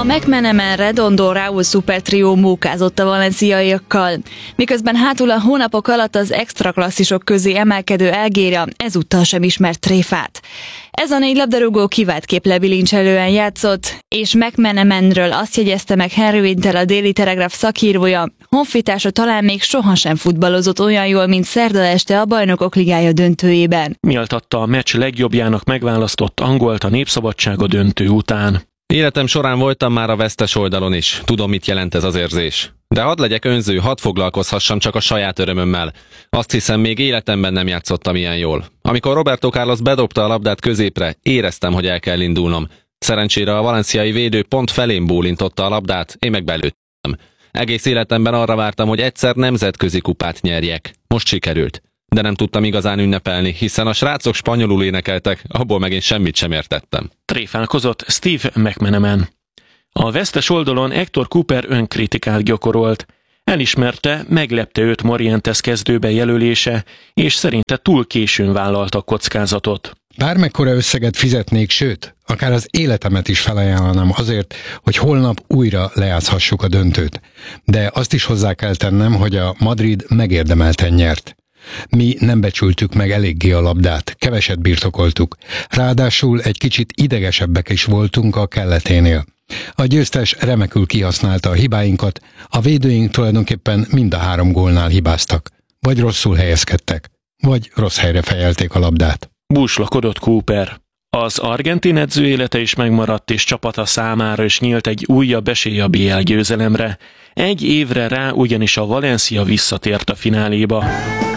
McManaman, Redondo, Raúl szupertrió mókázott a valenciaiakkal, miközben hátul a hónapok alatt az extraklasszisok közé emelkedő Elguera ezúttal sem ismert tréfát. Ez a 4 labdarúgó kiváltképp lebilincselően játszott, és McManamanről azt jegyezte meg Henry Winter, a Daily Telegraph szakírója, honfitársa talán még sohasem futballozott olyan jól, mint szerda este a Bajnokok Ligája döntőjében. Méltatta a meccs legjobbjának megválasztott angolt a Népszabadsága döntő után. Életem során voltam már a vesztes oldalon is, tudom, mit jelent ez az érzés. De hadd legyek önző, hadd foglalkozhassam csak a saját örömömmel. Azt hiszem, még életemben nem játszottam ilyen jól. Amikor Roberto Carlos bedobta a labdát középre, éreztem, hogy el kell indulnom. Szerencsére a valenciai védő pont felém bólintotta a labdát, én meg belőttem. Egész életemben arra vártam, hogy egyszer nemzetközi kupát nyerjek. Most sikerült. De nem tudtam igazán ünnepelni, hiszen a srácok spanyolul énekeltek, abból meg én semmit sem értettem. Tréfálkozott Steve McManaman. A vesztes oldalon Hector Cúper önkritikát gyakorolt. Elismerte, meglepte őt Morientes kezdőbe jelölése, és szerinte túl későn vállalta kockázatot. Bármekkora összeget fizetnék, sőt, akár az életemet is felajánlanám azért, hogy holnap újra lejátszhassuk a döntőt. De azt is hozzá kell tennem, hogy a Madrid megérdemelten nyert. Mi nem becsültük meg eléggé a labdát, keveset birtokoltuk. Ráadásul egy kicsit idegesebbek is voltunk a kelleténél. A győztes remekül kihasználta a hibáinkat, a védőink tulajdonképpen mind a 3 gólnál hibáztak. Vagy rosszul helyezkedtek, vagy rossz helyre fejelték a labdát. Búslakodott Cúper. Az argentin edző élete is megmaradt, és csapata számára is nyílt egy újabb esély a BL győzelemre. 1 évre rá ugyanis a Valencia visszatért a fináléba.